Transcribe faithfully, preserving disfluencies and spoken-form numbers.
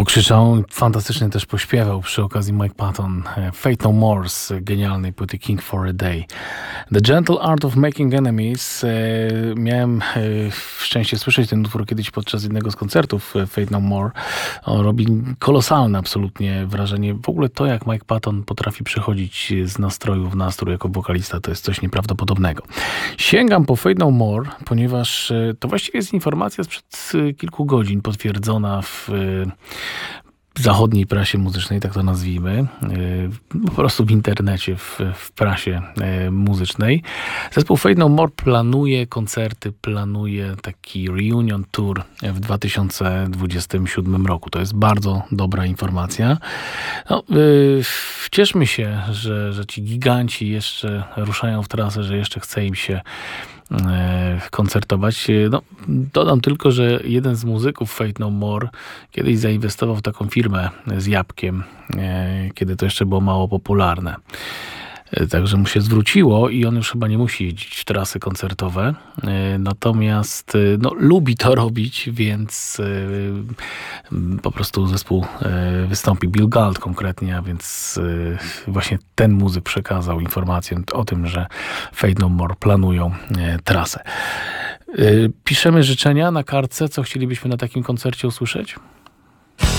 Pokrzyczał, fantastycznie też pośpiewał przy okazji Mike Patton Fate No More z genialnej płyty King for a Day. The Gentle Art of Making Enemies. Miałem szczęście słyszeć ten utwór kiedyś podczas jednego z koncertów Fate No More. On robi kolosalne absolutnie wrażenie. W ogóle to, jak Mike Patton potrafi przechodzić z nastroju w nastrój jako wokalista, to jest coś nieprawdopodobnego. Sięgam po Fate No More, ponieważ to właściwie jest informacja sprzed kilku godzin potwierdzona w zachodniej prasie muzycznej, tak to nazwijmy, po prostu w internecie, w, w prasie muzycznej. Zespół Fate No More planuje koncerty, planuje taki reunion tour w dwa tysiące dwudziestym siódmym roku. To jest bardzo dobra informacja. No, yy, cieszmy się, że, że ci giganci jeszcze ruszają w trasę, że jeszcze chce im się koncertować. No, dodam tylko, że jeden z muzyków Fate No More kiedyś zainwestował w taką firmę z jabłkiem, kiedy to jeszcze było mało popularne. Także mu się zwróciło i on już chyba nie musi jeździć w trasy koncertowe. Natomiast no, lubi to robić, więc po prostu zespół wystąpi. Bill Galt konkretnie, a więc właśnie ten muzyk przekazał informację o tym, że Fate No More planują trasę. Piszemy życzenia na kartce, co chcielibyśmy na takim koncercie usłyszeć?